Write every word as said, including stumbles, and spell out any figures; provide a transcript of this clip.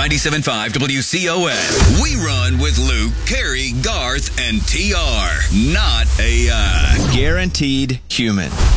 ninety-seven point five W C O S. We run with Luke, Carrie, Garth, and T R. Not A I. Guaranteed human.